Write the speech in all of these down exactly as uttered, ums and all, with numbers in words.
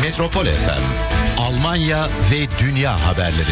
Metropol F M, Almanya ve dünya haberleri.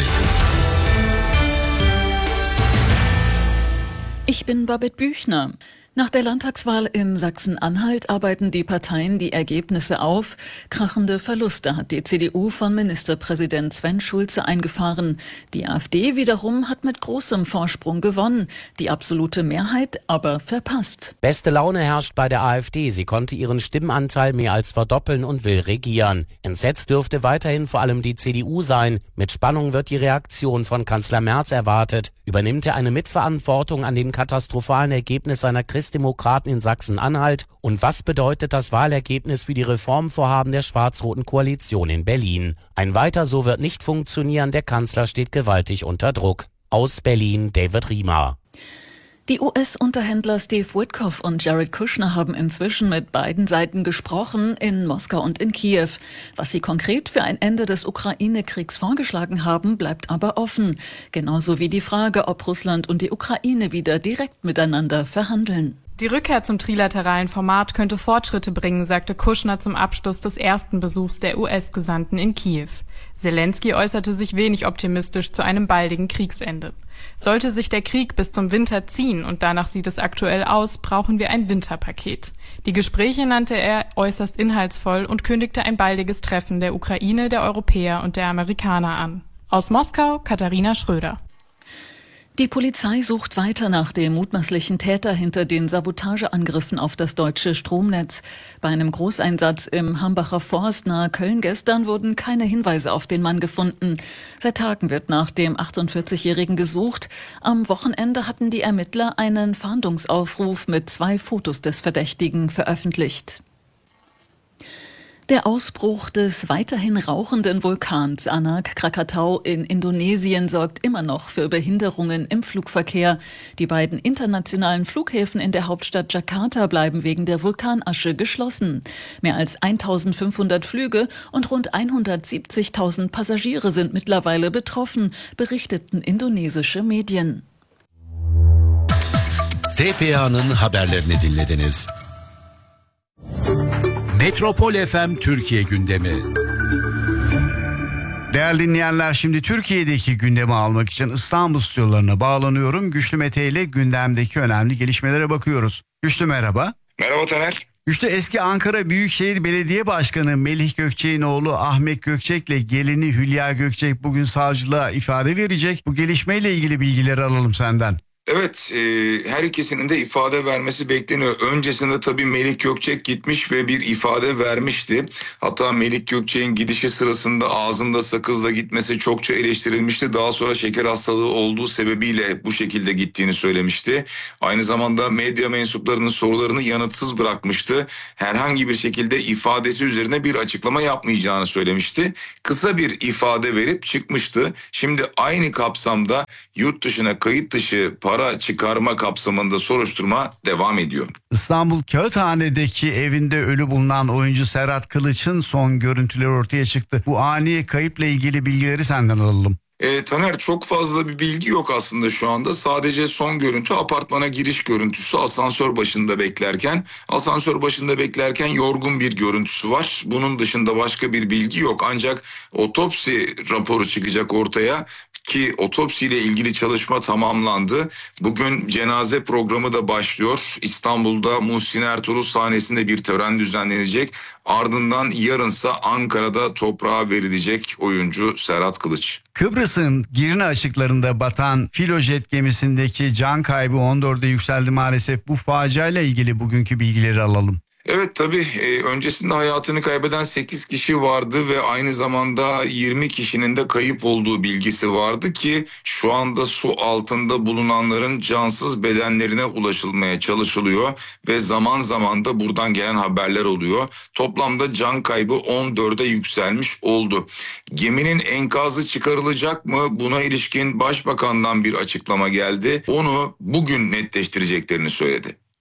Ich bin Babette Büchner. Nach der Landtagswahl in Sachsen-Anhalt arbeiten die Parteien die Ergebnisse auf. Krachende Verluste hat die C D U von Ministerpräsident Sven Schulze eingefahren. Die AfD wiederum hat mit großem Vorsprung gewonnen, die absolute Mehrheit aber verpasst. Beste Laune herrscht bei der AfD. Sie konnte ihren Stimmenanteil mehr als verdoppeln und will regieren. Entsetzt dürfte weiterhin vor allem die C D U sein. Mit Spannung wird die Reaktion von Kanzler Merz erwartet. Übernimmt er eine Mitverantwortung an dem katastrophalen Ergebnis seiner Christdemokraten in Sachsen-Anhalt? Und was bedeutet das Wahlergebnis für die Reformvorhaben der schwarz-roten Koalition in Berlin? Ein Weiter so wird nicht funktionieren, der Kanzler steht gewaltig unter Druck. Aus Berlin, David Riemer. Die U S-Unterhändler Steve Witkoff und Jared Kushner haben inzwischen mit beiden Seiten gesprochen, in Moskau und in Kiew. Was sie konkret für ein Ende des Ukraine-Kriegs vorgeschlagen haben, bleibt aber offen. Genauso wie die Frage, ob Russland und die Ukraine wieder direkt miteinander verhandeln. Die Rückkehr zum trilateralen Format könnte Fortschritte bringen, sagte Kushner zum Abschluss des ersten Besuchs der U S-Gesandten in Kiew. Zelensky äußerte sich wenig optimistisch zu einem baldigen Kriegsende. Sollte sich der Krieg bis zum Winter ziehen, und danach sieht es aktuell aus, brauchen wir ein Winterpaket. Die Gespräche nannte er äußerst inhaltsvoll und kündigte ein baldiges Treffen der Ukraine, der Europäer und der Amerikaner an. Aus Moskau, Katharina Schröder. Die Polizei sucht weiter nach dem mutmaßlichen Täter hinter den Sabotageangriffen auf das deutsche Stromnetz. Bei einem Großeinsatz im Hambacher Forst nahe Köln gestern wurden keine Hinweise auf den Mann gefunden. Seit Tagen wird nach dem achtundvierzigjährigen gesucht. Am Wochenende hatten die Ermittler einen Fahndungsaufruf mit zwei Fotos des Verdächtigen veröffentlicht. Der Ausbruch des weiterhin rauchenden Vulkans Anak Krakatau in Indonesien sorgt immer noch für Behinderungen im Flugverkehr. Die beiden internationalen Flughäfen in der Hauptstadt Jakarta bleiben wegen der Vulkanasche geschlossen. Mehr als eintausendfünfhundert Flüge und rund hundertsiebzigtausend Passagiere sind mittlerweile betroffen, berichteten indonesische Medien. T P A'nın haberlerini dinlediniz. Metropol F M Türkiye gündemi. Değerli dinleyenler, şimdi Türkiye'deki gündemi almak için İstanbul stüdyolarına bağlanıyorum. Güçlü Mete ile gündemdeki önemli gelişmelere bakıyoruz. Güçlü merhaba. Merhaba Taner. Güçlü, eski Ankara Büyükşehir Belediye Başkanı Melih Gökçek'in oğlu Ahmet Gökçek'le gelini Hülya Gökçek bugün savcılığa ifade verecek. Bu gelişmeyle ilgili bilgileri alalım senden. Evet, e, her ikisinin de ifade vermesi bekleniyor. Öncesinde tabii Melih Gökçek gitmiş ve bir ifade vermişti. Hatta Melih Gökçek'in gidişi sırasında ağzında sakızla gitmesi çokça eleştirilmişti. Daha sonra şeker hastalığı olduğu sebebiyle bu şekilde gittiğini söylemişti. Aynı zamanda medya mensuplarının sorularını yanıtsız bırakmıştı. Herhangi bir şekilde ifadesi üzerine bir açıklama yapmayacağını söylemişti. Kısa bir ifade verip çıkmıştı. Şimdi aynı kapsamda yurt dışına kayıt dışı para para çıkarma kapsamında soruşturma devam ediyor. İstanbul Kağıthane'deki evinde ölü bulunan oyuncu Serhat Kılıç'ın son görüntüleri ortaya çıktı. Bu ani kayıpla ilgili bilgileri senden alalım. E, Taner, çok fazla bir bilgi yok aslında şu anda. Sadece son görüntü apartmana giriş görüntüsü, asansör başında beklerken. Asansör başında beklerken yorgun bir görüntüsü var. Bunun dışında başka bir bilgi yok. Ancak otopsi raporu çıkacak ortaya. Ki otopsiyle ilgili çalışma tamamlandı. Bugün cenaze programı da başlıyor. İstanbul'da Muhsin Ertuğrul sahnesinde bir tören düzenlenecek. Ardından yarınsa Ankara'da toprağa verilecek oyuncu Serhat Kılıç. Kıbrıs'ın Girne açıklarında batan filojet gemisindeki can kaybı on dörde yükseldi maalesef. Bu faciayla ilgili bugünkü bilgileri alalım. Evet, tabii e, öncesinde hayatını kaybeden sekiz kişi vardı ve aynı zamanda yirmi kişinin de kayıp olduğu bilgisi vardı ki şu anda su altında bulunanların cansız bedenlerine ulaşılmaya çalışılıyor ve zaman zaman da buradan gelen haberler oluyor. Toplamda can kaybı on dörde yükselmiş oldu. Geminin enkazı çıkarılacak mı? Buna ilişkin Başbakan'dan bir açıklama geldi. Onu bugün netleştireceklerini söyledi.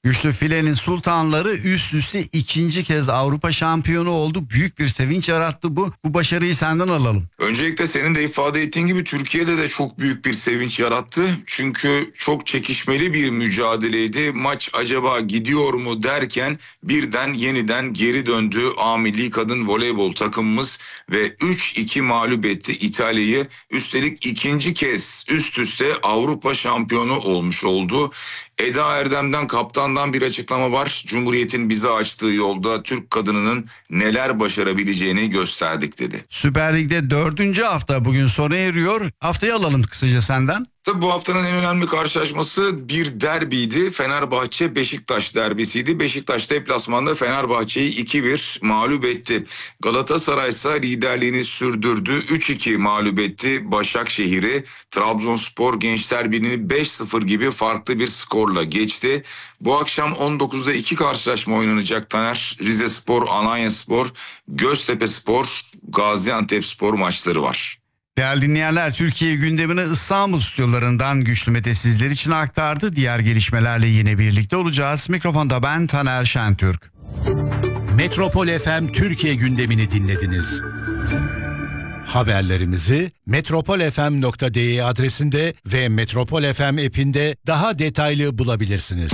Güçlü filenin sultanları üst üste ikinci kez Avrupa şampiyonu oldu. Büyük bir sevinç yarattı bu. Bu başarıyı senden alalım. Öncelikle senin de ifade ettiğin gibi Türkiye'de de çok büyük bir sevinç yarattı. Çünkü çok çekişmeli bir mücadeleydi. Maç acaba gidiyor mu derken birden yeniden geri döndü A Milli Kadın Voleybol takımımız ve üç iki mağlup etti İtalya'yı. Üstelik ikinci kez üst üste Avrupa şampiyonu olmuş oldu. Eda Erdem'den, kaptandan bir açıklama var. Cumhuriyet'in bize açtığı yolda Türk kadınının neler başarabileceğini gösterdik dedi. Süper Lig'de dördüncü hafta bugün sona eriyor. Haftayı alalım kısaca senden. Tabii bu haftanın en önemli karşılaşması bir derbiydi. Fenerbahçe-Beşiktaş derbisiydi. Beşiktaş deplasmanda Fenerbahçe'yi iki bir mağlup etti. Galatasaray ise liderliğini sürdürdü. üç iki mağlup etti Başakşehir'i. Trabzonspor Gençler Birliği'ni beş sıfır gibi farklı bir skorla geçti. Bu akşam on dokuzda iki karşılaşma oynanacak Taner. Rizespor, Alanyaspor, Göztepespor, Gaziantepspor maçları var. Değerli dinleyenler, Türkiye gündemini İstanbul stüdyolarından Güçlü Mete sizler için aktardı. Diğer gelişmelerle yine birlikte olacağız. Mikrofonda ben Taner Şentürk. Metropol F M Türkiye gündemini dinlediniz. Haberlerimizi metropol f m nokta d e adresinde ve Metropol F M app'inde daha detaylı bulabilirsiniz.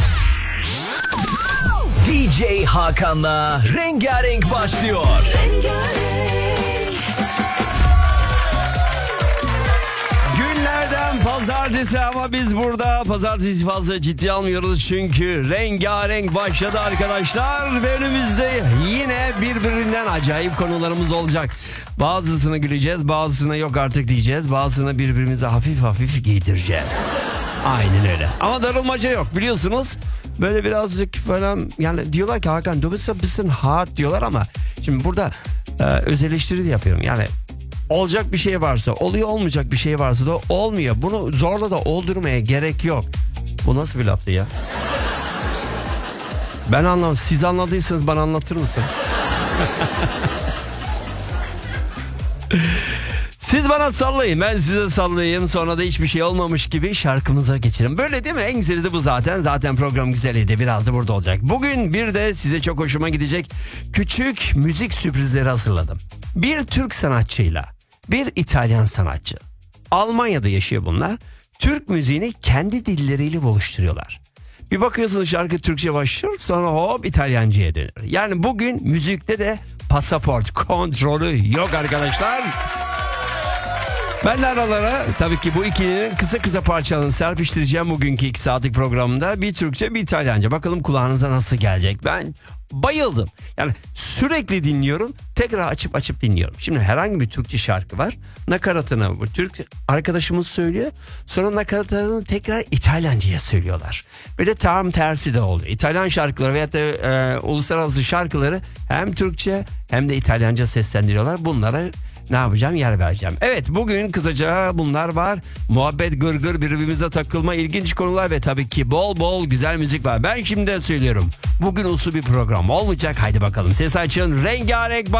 D J Hakan'la Rengarenk başlıyor. Günlerden pazartesi ama biz burada pazartesi fazla ciddi almıyoruz çünkü rengarenk başladı arkadaşlar ve önümüzde yine birbirinden acayip konularımız olacak. Bazısına güleceğiz, bazısına yok artık diyeceğiz, bazısına birbirimize hafif hafif giydireceğiz. Aynen öyle. Ama darılmaca yok biliyorsunuz. Böyle birazcık falan yani diyorlar ki Hakan du bist ein bisschen hart diyorlar ama şimdi burada e, öz eleştiri de yapıyorum. Yani olacak bir şey varsa oluyor, olmayacak bir şey varsa da olmuyor. Bunu zorla da oldurmaya gerek yok. Bu nasıl bir laftı ya? Ben anlamadım. Siz anladıysanız bana anlatır mısın? Siz bana sallayın, ben size sallayayım, sonra da hiçbir şey olmamış gibi şarkımıza geçelim. Böyle değil mi? En güzeli de bu zaten. Zaten program güzeliydi. Biraz da burada olacak. Bugün bir de size çok hoşuma gidecek küçük müzik sürprizleri hazırladım. Bir Türk sanatçıyla bir İtalyan sanatçı. Almanya'da yaşıyor bunlar. Türk müziğini kendi dilleriyle buluşturuyorlar. Bir bakıyorsunuz şarkı Türkçe başlıyor, sonra hop İtalyanca'ya dönüyor. Yani bugün müzikte de pasaport kontrolü yok arkadaşlar. Ben de aralara tabii ki bu ikilinin kısa kısa parçalarını serpiştireceğim bugünkü iki saatlik programda. Bir Türkçe bir İtalyanca. Bakalım kulağınıza nasıl gelecek. Ben bayıldım. Yani sürekli dinliyorum. Tekrar açıp açıp dinliyorum. Şimdi herhangi bir Türkçe şarkı var. Nakaratını bu Türk arkadaşımız söylüyor. Sonra nakaratını tekrar İtalyanca'ya söylüyorlar. Böyle tam tersi de oluyor. İtalyan şarkıları veyahut da e, uluslararası şarkıları hem Türkçe hem de İtalyanca seslendiriyorlar. Bunlara ne yapacağım? Yer vereceğim. Evet, bugün kısaca bunlar var. Muhabbet, gırgır, birbirimize takılma, ilginç konular ve tabii ki bol bol güzel müzik var. Ben şimdiden söylüyorum. Bugün uslu bir program olmayacak. Haydi bakalım. Ses açın. Rengarenk